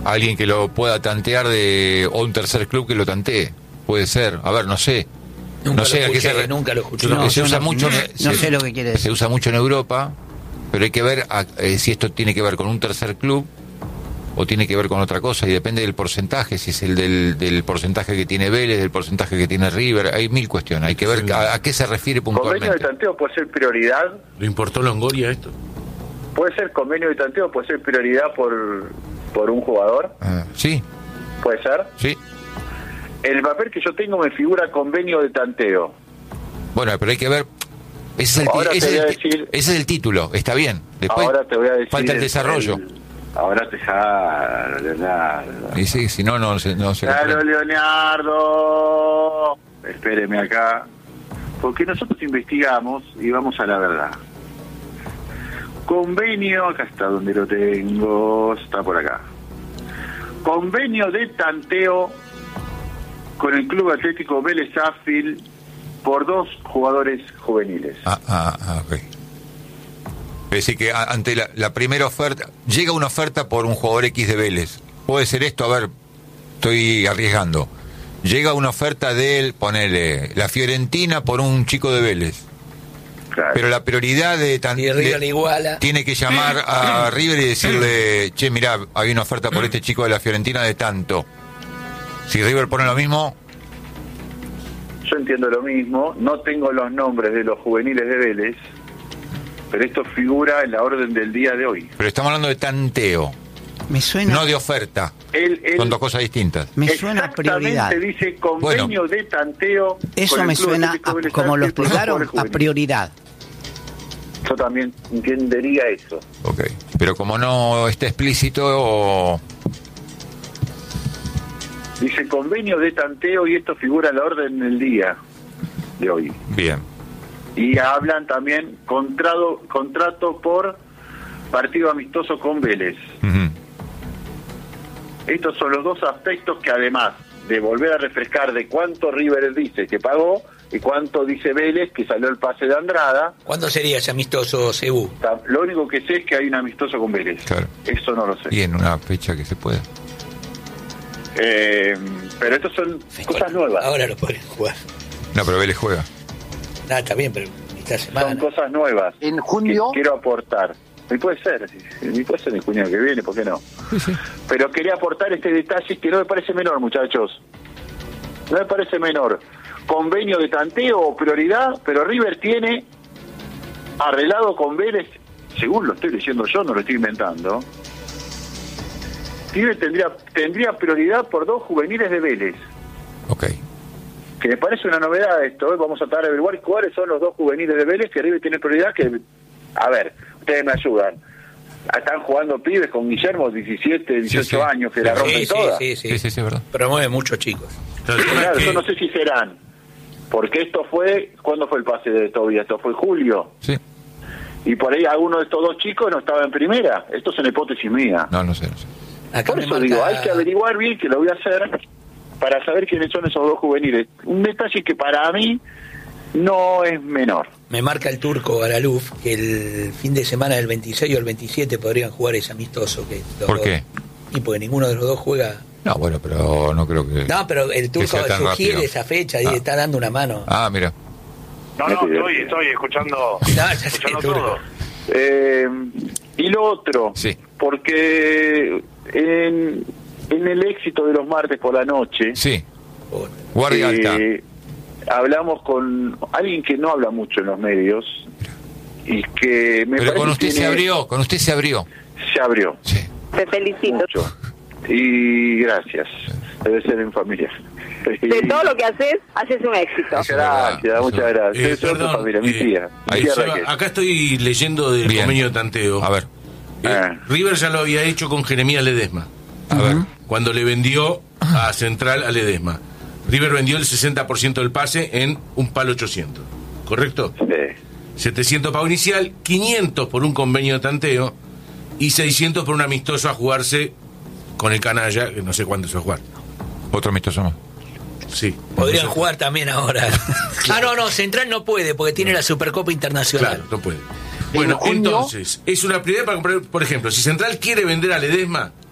alguien que lo pueda tantear o un tercer club que lo tantee. Puede ser, a ver, no sé. Nunca lo escuché. Se usa mucho. No sé lo que quiere decir. Se usa mucho en Europa, pero hay que ver si esto tiene que ver con un tercer club o tiene que ver con otra cosa, y depende del porcentaje, si es el del porcentaje que tiene Vélez, del porcentaje que tiene River. Hay mil cuestiones, hay que ver a qué se refiere puntualmente. ¿Convenio de tanteo puede ser prioridad? ¿Le importó Longoria esto? ¿Puede ser convenio de tanteo, puede ser prioridad por un jugador? Sí. ¿Puede ser? Sí. En el papel que yo tengo me figura convenio de tanteo. Bueno, pero hay que ver. Ese es el título, está bien. Después ahora te voy a decir falta el desarrollo. Ahora te deja Leonardo. Y sí, si no se Claro, Leonardo. Espéreme acá. Porque nosotros investigamos y vamos a la verdad. Convenio, acá está donde lo tengo, está por acá. Convenio de tanteo con el Club Atlético Vélez Sarsfield por 2 jugadores juveniles. Ok. Es decir, que ante la primera oferta, llega una oferta por un jugador X de Vélez. Puede ser esto, a ver, estoy arriesgando. Llega una oferta de él, ponele, la Fiorentina por un chico de Vélez. Claro. Pero la prioridad tiene que llamar a River y decirle, che, mirá, hay una oferta por este chico de la Fiorentina de tanto. Si River pone lo mismo... Yo entiendo lo mismo, no tengo los nombres de los juveniles de Vélez, pero esto figura en la orden del día de hoy. Pero estamos hablando de tanteo. Me suena... No de oferta. Son dos cosas distintas. Me suena a prioridad. Dice convenio de tanteo. Eso me suena, como lo explicaron, a prioridad. Yo también entendería eso. Ok, pero como no está explícito... Dice convenio de tanteo y esto figura en la orden del día de hoy. Bien. Y hablan también contrato por partido amistoso con Vélez. Uh-huh. Estos son los dos aspectos que, además de volver a refrescar de cuánto River dice que pagó y cuánto dice Vélez que salió el pase de Andrada. ¿Cuándo sería ese amistoso, Cebú? Lo único que sé es que hay un amistoso con Vélez. Claro. Eso no lo sé. Y en una fecha que se pueda. Pero estos son cosas nuevas. Ahora lo podrían jugar. No, pero Vélez juega. Está bien, pero esta semana. Son cosas nuevas. En junio. Que quiero aportar. Y puede ser en junio que viene, ¿por qué no? Sí. Pero quería aportar este detalle que no me parece menor, muchachos. No me parece menor. Convenio de tanteo o prioridad, pero River tiene arreglado con Vélez, según lo estoy diciendo yo, no lo estoy inventando. River tendría prioridad por 2 juveniles de Vélez. Ok. Que me parece una novedad esto, ¿eh? Vamos a tratar de averiguar cuáles son los 2 juveniles de Vélez que River tiene prioridad. Que, a ver, ustedes me ayudan. Están jugando pibes con Guillermo, 17, 18 años, que la rompen todas. Sí, verdad. Promueve muchos chicos. Claro, yo no sé si serán. Porque esto fue, ¿cuándo fue el pase de Tobías? Esto fue julio. Sí. Y por ahí alguno de estos 2 chicos no estaba en primera. Esto es una hipótesis mía. No sé. Acá por eso digo, hay que averiguar bien, que lo voy a hacer, para saber quiénes son esos 2 juveniles. Un detalle que para mí no es menor. Me marca el turco Garaluf que el fin de semana del 26 o el 27 podrían jugar ese amistoso. ¿Por qué? Y porque ninguno de los 2 juega. No, bueno, pero no creo que... No, pero el turco sugiere rápido. esa fecha y está dando una mano. Mira. No, estoy escuchando, todo. Y lo otro, sí. Porque en el éxito de los martes por la noche, sí. Guardia alta. Hablamos con alguien que no habla mucho en los medios y que me pero parece con usted que se abrió. Se abrió. Sí. Te felicito. Mucho. Y gracias. Debe ser en familia. De todo lo que haces un éxito. Gracias, muchas gracias. Perdón, familia, mi tía. Acá estoy leyendo del convenio de tanteo. A ver. River ya lo había hecho con Jeremías Ledesma. A ver. Cuando le vendió a Central a Ledesma. River vendió el 60% del pase en un palo 800. ¿Correcto? Sí. 700 pago inicial, 500 por un convenio de tanteo y 600 por un amistoso a jugarse con el canalla, que no sé cuándo se va a jugar. Otro amistoso más. Sí. Podrían jugar también ahora. No, Central no puede porque tiene la Supercopa Internacional. Claro, no puede. Bueno, entonces, es una prioridad para comprar, por ejemplo, si Central quiere vender a Ledesma,